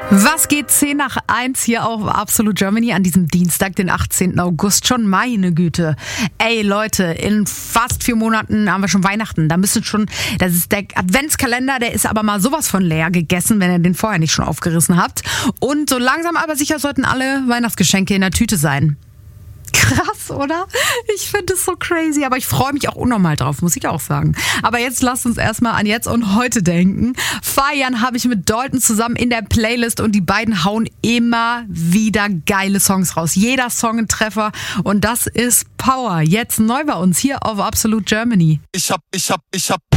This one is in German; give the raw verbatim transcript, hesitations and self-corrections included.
Was geht? zehn nach eins hier auf Absolute Germany an diesem Dienstag, den achtzehnten August. Schon meine Güte. Ey Leute, in fast vier Monaten haben wir schon Weihnachten. Da müsste schon, das ist der Adventskalender, der ist aber mal sowas von leer gegessen, wenn ihr den vorher nicht schon aufgerissen habt. Und so langsam aber sicher sollten alle Weihnachtsgeschenke in der Tüte sein. Krass, oder? Ich finde es so crazy, aber ich freue mich auch unnormal drauf, muss ich auch sagen. Aber jetzt lasst uns erstmal an jetzt und heute denken. Feiern habe ich mit Dalton zusammen in der Playlist und die beiden hauen immer wieder geile Songs raus. Jeder Song ein Treffer und das ist Power. Jetzt neu bei uns hier auf Absolute Germany. Ich hab, ich hab, ich hab